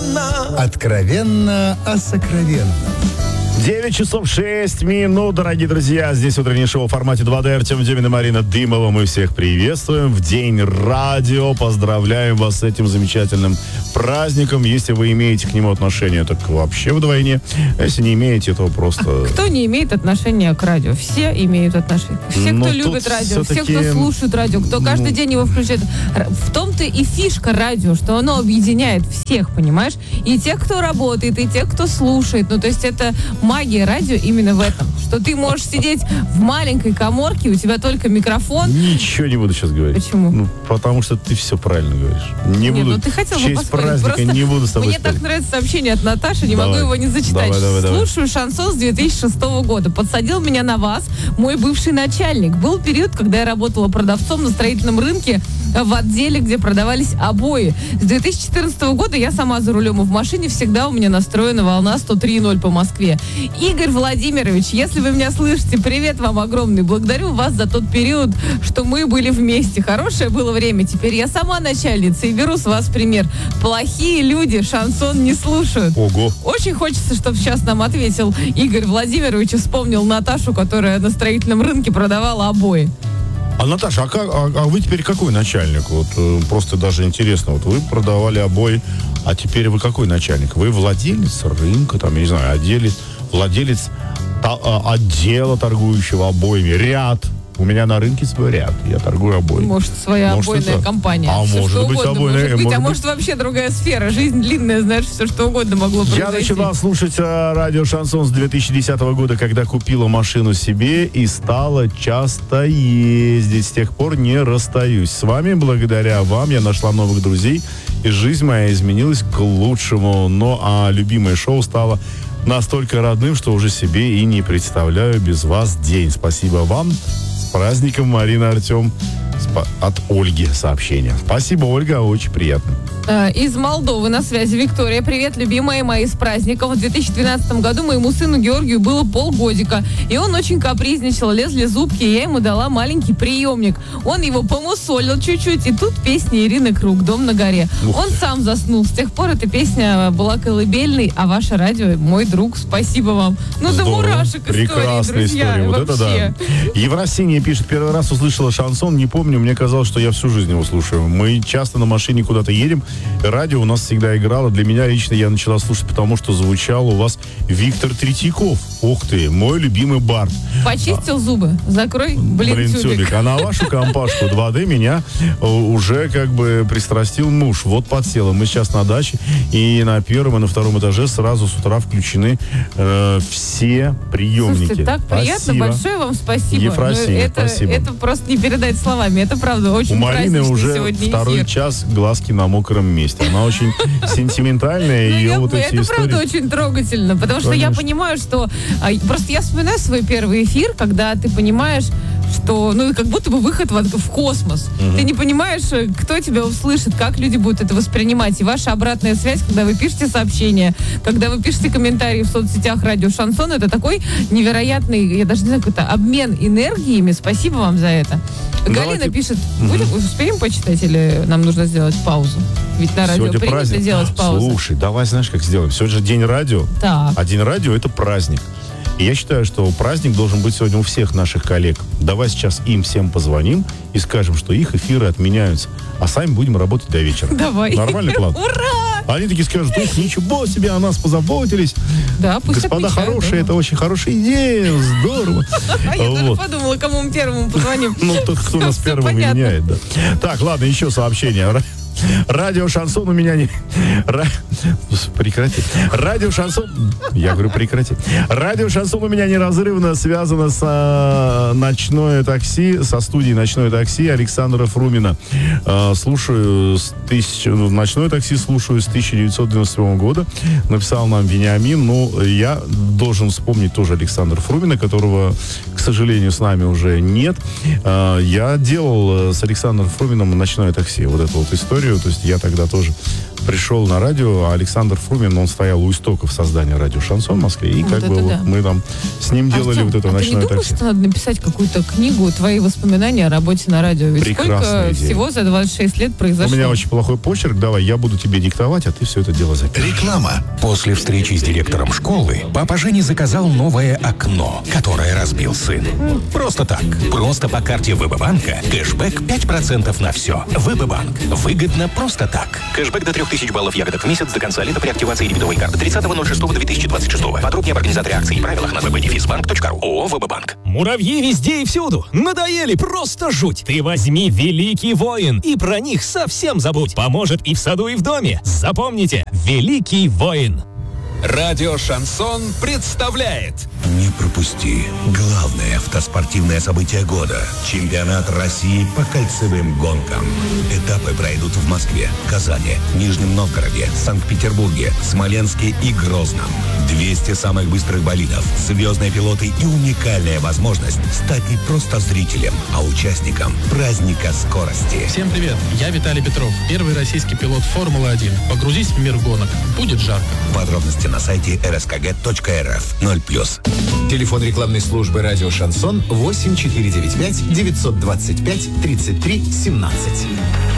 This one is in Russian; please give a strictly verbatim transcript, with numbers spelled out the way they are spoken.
Откровенно. Откровенно о сокровенном. девять часов шесть минут, дорогие друзья. Здесь утреннее шоу в формате два дэ. Артем Дюмин и Марина Дымова. Мы всех приветствуем в День радио. Поздравляем вас с этим замечательным праздником. Если вы имеете к нему отношение, так вообще вдвойне. А если не имеете, то просто... А кто не имеет отношения к радио? Все имеют отношение. Все, кто Но любит радио, все, все-таки... кто слушает радио, кто каждый ну... день его включает. В том-то и фишка радио, что оно объединяет всех, понимаешь? И тех, кто работает, и тех, кто слушает. Ну, то есть это... Магия радио именно в этом, что ты можешь сидеть в маленькой каморке, у тебя только микрофон. Ничего не буду сейчас говорить. Почему? Ну, потому что ты все правильно говоришь. Не Нет, буду. ну ты хотел в бы честь поспорить. праздника Просто не буду с тобой мне спорить. так нравится сообщение от Наташи, не Давай. могу его не зачитать. Давай, давай, давай. Слушаю шансон с две тысячи шестого года. Подсадил меня на вас мой бывший начальник. Был период, когда я работала продавцом на строительном рынке в отделе, где продавались обои. С две тысячи четырнадцатого года я сама за рулем, и в машине всегда у меня настроена волна сто три ноль по Москве. Игорь Владимирович, если вы меня слышите, привет вам огромный. Благодарю вас за тот период, что мы были вместе. Хорошее было время. Теперь я сама начальница и беру с вас пример. Плохие люди шансон не слушают. Ого. Очень хочется, чтобы сейчас нам ответил Игорь Владимирович и вспомнил Наташу, которая на строительном рынке продавала обои. А, Наташа, а, как, а, а вы теперь какой начальник? Вот э, просто даже интересно. Вот вы продавали обои, а теперь вы какой начальник? Вы владелец рынка, там, я не знаю, отделец, владелец та, а, отдела, торгующего обоями, ряд. У меня на рынке свой ряд, я торгую обоями. Может, своя Может, обойная это... компания. А все, может что быть, угодно обойная... может быть, может а быть... может, вообще другая сфера. Жизнь длинная, знаешь, все, что угодно могло произойти. Я начала слушать а, радио «Шансон» с две тысячи десятого года, когда купила машину себе и стала часто ездить. С тех пор не расстаюсь. С вами, благодаря вам, я нашла новых друзей, и жизнь моя изменилась к лучшему. Ну, а любимое шоу стало настолько родным, что уже себе и не представляю без вас день. Спасибо вам. С праздником, Марина, Артем. От Ольги сообщение. Спасибо, Ольга, очень приятно. Из Молдовы на связи Виктория. Привет, любимые мои, с праздником. В две тысячи двенадцатом году моему сыну Георгию было полгодика, и он очень капризничал, лезли зубки, и я ему дала маленький приемник. Он его помусолил чуть-чуть, и тут песня Ирины Круг «Дом на горе». Ух он ты. сам заснул. С тех пор эта песня была колыбельной, а ваше радио мой друг. Спасибо вам. Ну, до мурашек истории, Прекрасная друзья. история. Вот Вообще. это да. Евросиния пишет: первый раз услышала шансон, не помню, мне казалось, что я всю жизнь его слушаю. Мы часто на машине куда-то едем, радио у нас всегда играло. Для меня лично я начала слушать, потому что звучал у вас Виктор Третьяков. Ух ты, мой любимый бард. Почистил а, зубы, закрой блин, блин тюбик. тюбик. А на вашу компашку два дэ меня уже как бы пристрастил муж. Вот подсела. Мы сейчас на даче, и на первом и на втором этаже сразу с утра включены э, все приемники. Слушайте, так приятно, спасибо. Большое вам спасибо. Ефросинья, это, спасибо. Это просто не передать словами. Это правда очень У Марины праздничный уже сегодня второй эфир. час глазки на мокром месте. Она очень сентиментальная, Ну, ее я- вот эти это истории... правда очень трогательно, потому что я Конечно. понимаю, что... а, Просто я вспоминаю свой первый эфир, когда ты понимаешь, что, ну, как будто бы выход в, в космос. Мгм. Ты не понимаешь, кто тебя услышит, как люди будут это воспринимать. И ваша обратная связь, когда вы пишете сообщения, когда вы пишете комментарии в соцсетях радио Шансон, это такой невероятный, я даже не знаю, как это, обмен энергиями. Спасибо вам за это. Давайте. Галина пишет, будем, успеем почитать или нам нужно сделать паузу? Ведь на радио Сегодня принято праздник. делать паузу. Слушай, давай знаешь, как сделаем? Сегодня же день радио. Так. А день радио — это праздник. И я считаю, что праздник должен быть сегодня у всех наших коллег. Давай сейчас им всем позвоним и скажем, что их эфиры отменяются, а сами будем работать до вечера. Давай. Нормальный план? Ура! Они такие скажут: ух, ничего себе, о нас позаботились. Да, пусть Господа отмечают, хорошие, да. это очень хорошая идея, здорово. А я тоже Вот. подумала, кому мы первому позвоним. Ну, тот, кто нас Всё первым понятно. меняет, да. Так, ладно, еще сообщение. Радио Шансон у меня не... Ра... Прекрати. Радио Шансон... Я говорю, прекрати. Радио Шансон у меня неразрывно связано с а, ночное такси, со студией «Ночное такси» Александра Фрумина. А, слушаю с тысяч... «Ночное такси» слушаю с тысяча девятьсот девяносто седьмого года. Написал нам Вениамин. Ну, я должен вспомнить тоже Александра Фрумина, которого, к сожалению, с нами уже нет. А, я делал с Александром Фрумином «Ночное такси». Вот эту вот историю. То есть я тогда тоже пришел на радио, а Александр Фрумин, он стоял у истоков создания радио «Шансон» в Москве, и Вот как это бы да. вот мы там с ним делали Артем, вот это а ночное ты не думаешь, такси. что надо написать какую-то книгу, твои воспоминания о работе на радио? Ведь Прекрасная сколько идея. всего за двадцать шесть лет произошло? У меня очень плохой почерк, давай, я буду тебе диктовать, а ты все это дело запишешь. Реклама. После встречи с директором школы папа Женя заказал новое окно, которое разбил сын. Просто так. Просто по карте ВБ-банка кэшбэк пять процентов на все. ВБ-банк. Выгодно просто так. Кэшбэк до трех тысяч баллов ягодок в месяц до конца лета при активации дебетовой карты тридцатого ноль шестого две тысячи двадцать шестого. Подробнее об организаторе акций и правилах на вэ бэ дефис банк точка ру. ООО «ВБ-банк». Муравьи везде и всюду. Надоели, просто жуть. Ты возьми «Великий воин» и про них совсем забудь. Поможет и в саду, и в доме. Запомните, «Великий воин». Радио «Шансон» представляет Не пропусти главное автоспортивное событие года. Чемпионат России по кольцевым гонкам. Этапы пройдут в Москве, Казани, Нижнем Новгороде, Санкт-Петербурге, Смоленске и Грозном. двести самых быстрых болидов, звездные пилоты и уникальная возможность стать не просто зрителем, а участником праздника скорости. Всем привет, я Виталий Петров, первый российский пилот Формулы один. Погрузись в мир гонок, будет жарко. Подробности на сайте эр эс ка гэ точка эр эф. ноль плюс. Телефон рекламной службы «Радио Шансон» восемь четыре девять пять девятьсот двадцать пять тридцать три семнадцать.